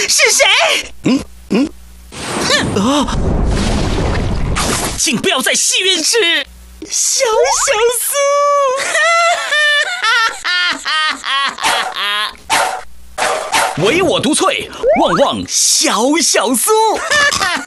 是谁？请不要在戏院吃小苏。唯我独萃，旺旺小苏。